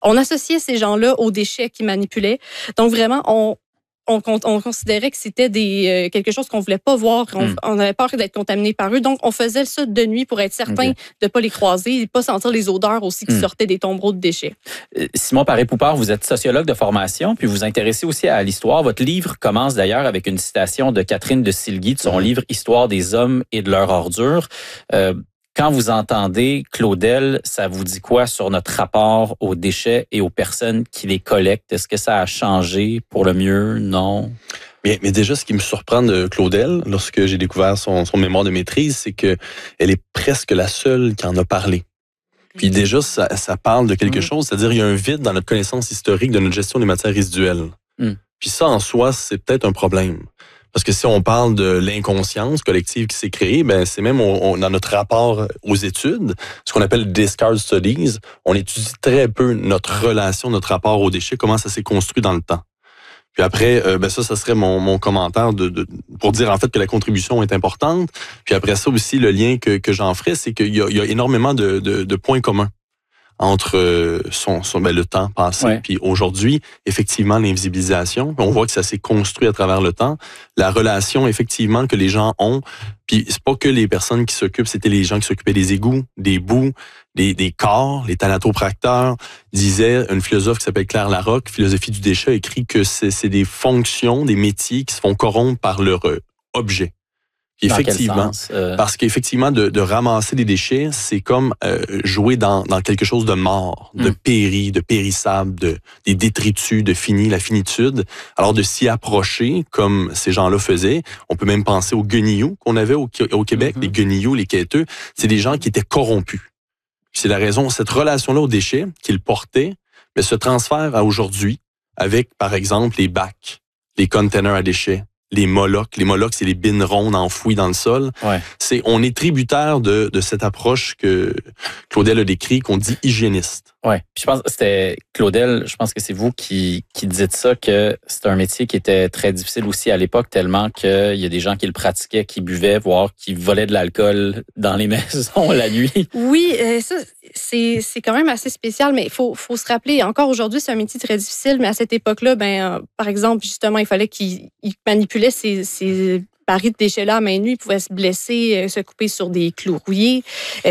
on associait ces gens-là aux déchets qu'ils manipulaient. Donc vraiment, on considérait que c'était quelque chose qu'on voulait pas voir. On avait peur d'être contaminé par eux. Donc, on faisait ça de nuit pour être certain de ne pas les croiser et de pas sentir les odeurs aussi qui sortaient des tombereaux de déchets. Simon Paré-Poupard, vous êtes sociologue de formation, puis vous vous intéressez aussi à l'histoire. Votre livre commence d'ailleurs avec une citation de Catherine de Silguy de son livre « Histoire des hommes et de leur ordure ». Quand vous entendez Claudel, ça vous dit quoi sur notre rapport aux déchets et aux personnes qui les collectent? Est-ce que ça a changé pour le mieux? Non? Bien, mais déjà, ce qui me surprend de Claudel, lorsque j'ai découvert son mémoire de maîtrise, c'est que elle est presque la seule qui en a parlé. Puis déjà, ça parle de quelque chose, c'est-à-dire il y a un vide dans notre connaissance historique de notre gestion des matières résiduelles. Puis ça, en soi, c'est peut-être un problème. Parce que si on parle de l'inconscience collective qui s'est créée, ben c'est même dans notre rapport aux études, ce qu'on appelle discard studies, on étudie très peu notre relation, notre rapport aux déchets, comment ça s'est construit dans le temps. Puis après, ça serait mon commentaire pour dire en fait que la contribution est importante. Puis après ça aussi, le lien que j'en ferai, c'est qu'il y a énormément de points communs entre le temps passé puis aujourd'hui, effectivement, l'invisibilisation. On voit que ça s'est construit à travers le temps. La relation, effectivement, que les gens ont. Puis c'est pas que les personnes qui s'occupent, c'était les gens qui s'occupaient des égouts, des boues, des corps, les thanatopracteurs. Disait une philosophe qui s'appelle Claire Larocque, philosophie du déchet, écrit que c'est des fonctions, des métiers qui se font corrompre par leur objet. Effectivement, parce qu'effectivement, de ramasser des déchets, c'est comme jouer dans quelque chose de mort, de péri, de périssable, des détritus, de fini, la finitude. Alors de s'y approcher, comme ces gens-là faisaient, on peut même penser aux guenilloux qu'on avait au Québec, les guenilloux, les quêteux, c'est des gens qui étaient corrompus. C'est la raison, cette relation-là aux déchets qu'ils portaient, mais se transfère à aujourd'hui avec, par exemple, les bacs, les containers à déchets, les Molochs. Les Molochs, c'est les bines rondes enfouies dans le sol. On est tributaire de cette approche que Claudel a décrit, qu'on dit hygiéniste. Oui. Je pense que c'était Claudel, je pense que c'est vous qui dites ça, que c'est un métier qui était très difficile aussi à l'époque, tellement qu'il y a des gens qui le pratiquaient, qui buvaient, voire qui volaient de l'alcool dans les maisons la nuit. Oui, ça, c'est quand même assez spécial, mais il faut se rappeler, encore aujourd'hui, c'est un métier très difficile, mais à cette époque-là, par exemple, justement, il fallait qu'il manipulait ces barils de déchets-là à main nue, il pouvait se blesser, se couper sur des clous rouillés.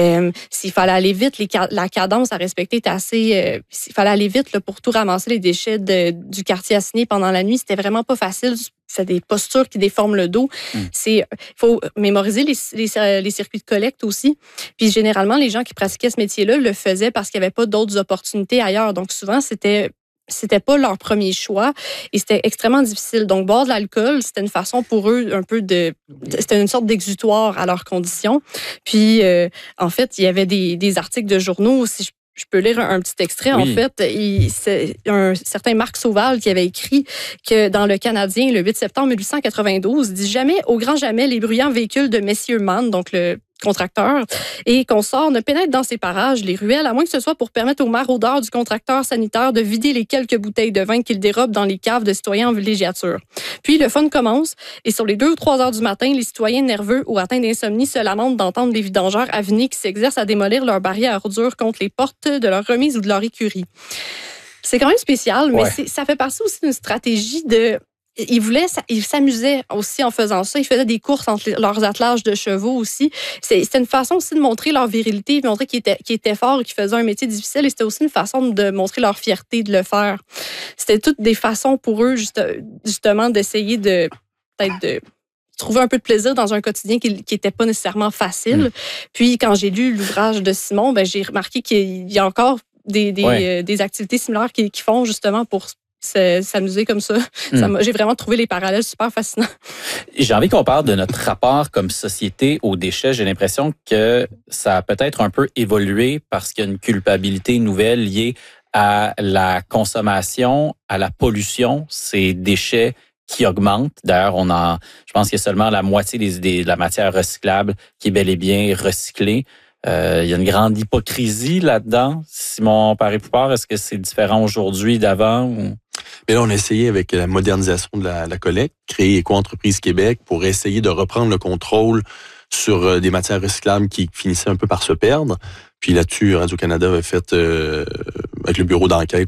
S'il fallait aller vite, la cadence à respecter était assez... s'il fallait aller vite là, pour tout ramasser les déchets du quartier assigné pendant la nuit, c'était vraiment pas facile. C'est des postures qui déforment le dos. Il faut mémoriser les circuits de collecte aussi. Puis généralement, les gens qui pratiquaient ce métier-là le faisaient parce qu'il n'y avait pas d'autres opportunités ailleurs. Donc souvent, c'était pas leur premier choix et c'était extrêmement difficile. Donc, boire de l'alcool, c'était une façon pour eux c'était une sorte d'exutoire à leurs conditions. Puis, en fait, il y avait des articles de journaux, si je peux lire un petit extrait. Oui. En fait, c'est un certain Marc Sauval qui avait écrit que dans Le Canadien, le 8 septembre 1892, dit « Jamais, au grand jamais, les bruyants véhicules de messieurs Mann, donc le contracteur, et consorts ne pénètrent dans ces parages, les ruelles, à moins que ce soit pour permettre aux maraudeurs du contracteur sanitaire de vider les quelques bouteilles de vin qu'ils dérobent dans les caves de citoyens en villégiature. Puis le fun commence, et sur les 2 ou 3 heures du matin, les citoyens nerveux ou atteints d'insomnie se lamentent d'entendre les vidangeurs avinés qui s'exercent à démolir leurs barrières à ordures contre les portes de leur remise ou de leur écurie. » C'est quand même spécial, mais ça fait partie aussi d'une stratégie de... Ils s'amusaient aussi en faisant ça. Ils faisaient des courses entre leurs attelages de chevaux aussi. C'était une façon aussi de montrer leur virilité, de montrer qu'ils étaient forts et qu'ils faisaient un métier difficile. Et c'était aussi une façon de montrer leur fierté de le faire. C'était toutes des façons pour eux, justement, d'essayer de trouver un peu de plaisir dans un quotidien qui était pas nécessairement facile. Puis, quand j'ai lu l'ouvrage de Simon, j'ai remarqué qu'il y a encore des activités similaires qu'ils font justement pour s'amuser comme ça. J'ai vraiment trouvé les parallèles super fascinants. J'ai envie qu'on parle de notre rapport comme société aux déchets. J'ai l'impression que ça a peut-être un peu évolué parce qu'il y a une culpabilité nouvelle liée à la consommation, à la pollution, ces déchets qui augmentent. D'ailleurs, je pense qu'il y a seulement la moitié de la matière recyclable qui est bel et bien recyclée. Il y a une grande hypocrisie là-dedans. Simon Paré-Poupard, est-ce que c'est différent aujourd'hui d'avant? Ou... Mais là, on a essayé avec la modernisation de la collecte, créer Éco-entreprise Québec pour essayer de reprendre le contrôle sur des matières recyclables qui finissaient un peu par se perdre. Puis là-dessus, Radio-Canada avait fait, avec le bureau d'enquête,